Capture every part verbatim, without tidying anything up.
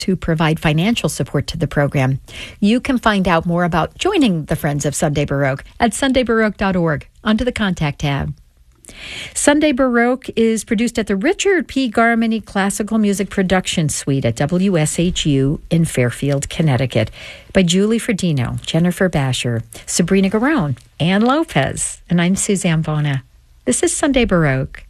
to provide financial support to the program. You can find out more about joining the Friends of Sunday Baroque at sunday baroque dot org under the Contact tab. Sunday Baroque is produced at the Richard P. Garmany Classical Music Production Suite at W S H U in Fairfield, Connecticut by Julie Ferdino, Jennifer Basher, Sabrina Garone, Ann Lopez, and I'm Suzanne Bona. This is Sunday Baroque.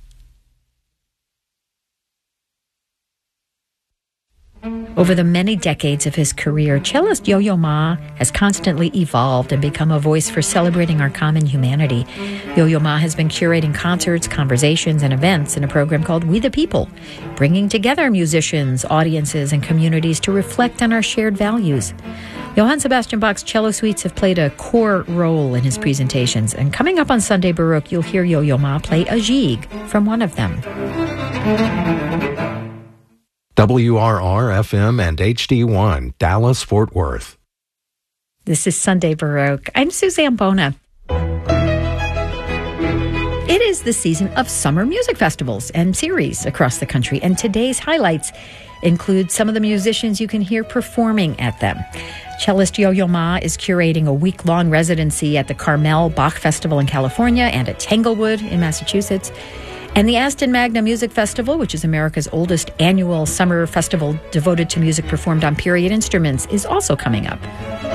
Over the many decades of his career, cellist Yo-Yo Ma has constantly evolved and become a voice for celebrating our common humanity. Yo-Yo Ma has been curating concerts, conversations, and events in a program called We the People, bringing together musicians, audiences, and communities to reflect on our shared values. Johann Sebastian Bach's cello suites have played a core role in his presentations, and coming up on Sunday Baroque, you'll hear Yo-Yo Ma play a gigue from one of them. W R R F M and H D one, Dallas, Fort Worth. This is Sunday Baroque. I'm Suzanne Bona. It is the season of summer music festivals and series across the country, and today's highlights include some of the musicians you can hear performing at them. Cellist Yo-Yo Ma is curating a week-long residency at the Carmel Bach Festival in California and at Tanglewood in Massachusetts. And the Aston Magna Music Festival, which is America's oldest annual summer festival devoted to music performed on period instruments, is also coming up.